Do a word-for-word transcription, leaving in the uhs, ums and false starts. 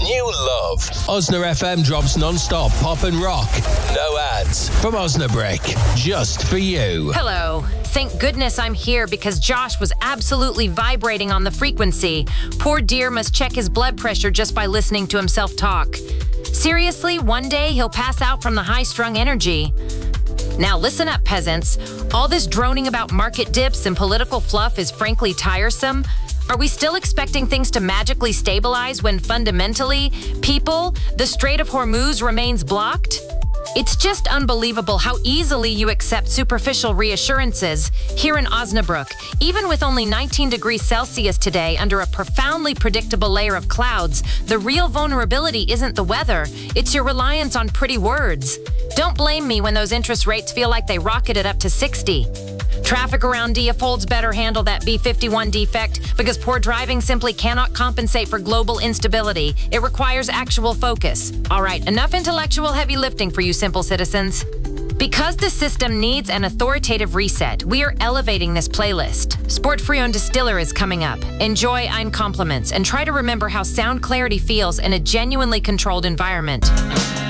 new love. Osna F M drops non-stop pop and rock. No ads. From Osnabrick. Just for you. Hello. Thank goodness I'm here because Josh was absolutely vibrating on the frequency. Poor dear must check his blood pressure just by listening to himself talk. Seriously, one day he'll pass out from the high-strung energy. Now listen up, peasants. All this droning about market dips and political fluff is frankly tiresome. Are we still expecting things to magically stabilize when fundamentally, people, the Strait of Hormuz remains blocked? It's just unbelievable how easily you accept superficial reassurances here in Osnabrück. Even with only nineteen degrees Celsius today under a profoundly predictable layer of clouds, the real vulnerability isn't the weather, it's your reliance on pretty words. Don't blame me when those interest rates feel like they rocketed up to sixty. Traffic around Diefolds better handle that B fifty-one defect because poor driving simply cannot compensate for global instability. It requires actual focus. All right, enough intellectual heavy lifting for you simple citizens. Because the system needs an authoritative reset, we are elevating this playlist. Sportfrion Distiller is coming up. Enjoy Ein Compliments and try to remember how sound clarity feels in a genuinely controlled environment.